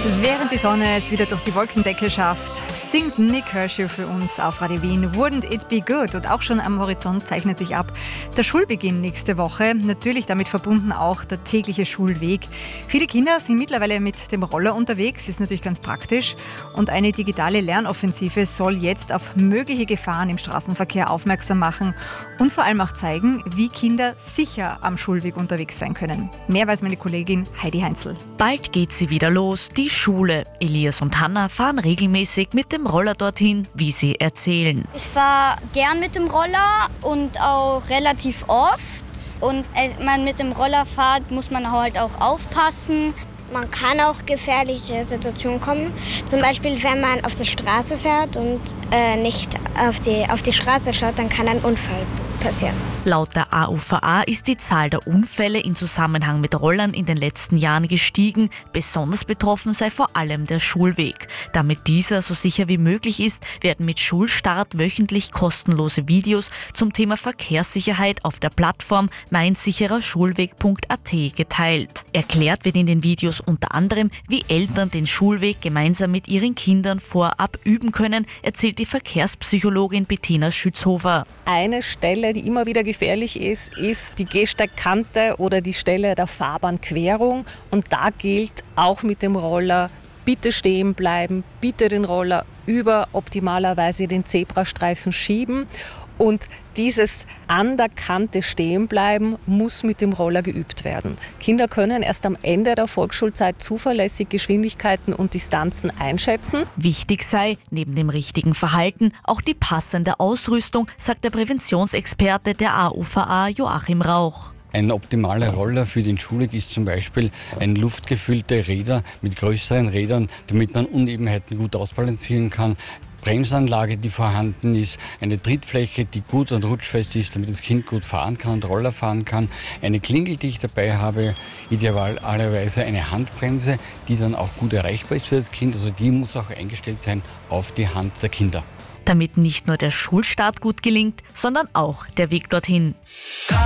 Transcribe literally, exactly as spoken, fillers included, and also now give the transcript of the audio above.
Während die Sonne es wieder durch die Wolkendecke schafft, singt Nick Kershaw für uns auf Radio Wien Wouldn't It Be Good? Und auch schon am Horizont zeichnet sich ab der Schulbeginn nächste Woche. Natürlich damit verbunden auch der tägliche Schulweg. Viele Kinder sind mittlerweile mit dem Roller unterwegs, ist natürlich ganz praktisch. Und eine digitale Lernoffensive soll jetzt auf mögliche Gefahren im Straßenverkehr aufmerksam machen und vor allem auch zeigen, wie Kinder sicher am Schulweg unterwegs sein können. Mehr weiß meine Kollegin Heidi Heinzel. Bald geht sie wieder los, die Schule. Elias und Hanna fahren regelmäßig mit dem Roller dorthin, wie sie erzählen. Ich fahre gern mit dem Roller und auch relativ oft. Und wenn man mit dem Roller fährt, muss man halt auch aufpassen. Man kann auch gefährliche Situationen kommen. Zum Beispiel, wenn man auf der Straße fährt und äh, nicht auf die, auf die Straße schaut, dann kann ein Unfall passieren. Laut der A U V A ist die Zahl der Unfälle in Zusammenhang mit Rollern in den letzten Jahren gestiegen. Besonders betroffen sei vor allem der Schulweg. Damit dieser so sicher wie möglich ist, werden mit Schulstart wöchentlich kostenlose Videos zum Thema Verkehrssicherheit auf der Plattform mein sicherer schulweg punkt a t geteilt. Erklärt wird in den Videos unter anderem, wie Eltern den Schulweg gemeinsam mit ihren Kindern vorab üben können, erzählt die Verkehrspsychologin Bettina Schützhofer. Eine Stelle, die immer wieder gefährlich ist, ist die Gehsteigkante oder die Stelle der Fahrbahnquerung. Und da gilt auch mit dem Roller, bitte stehen bleiben, bitte den Roller über optimalerweise den Zebrastreifen schieben. Und dieses an der Kante stehen bleiben muss mit dem Roller geübt werden. Kinder können erst am Ende der Volksschulzeit zuverlässig Geschwindigkeiten und Distanzen einschätzen. Wichtig sei, neben dem richtigen Verhalten, auch die passende Ausrüstung, sagt der Präventionsexperte der A U V A Joachim Rauch. Ein optimaler Roller für den Schulweg ist zum Beispiel ein luftgefüllte Räder mit größeren Rädern, damit man Unebenheiten gut ausbalancieren kann. Bremsanlage, die vorhanden ist, eine Trittfläche, die gut und rutschfest ist, damit das Kind gut fahren kann und Roller fahren kann, eine Klingel, die ich dabei habe, idealerweise eine Handbremse, die dann auch gut erreichbar ist für das Kind, also die muss auch eingestellt sein auf die Hand der Kinder. Damit nicht nur der Schulstart gut gelingt, sondern auch der Weg dorthin.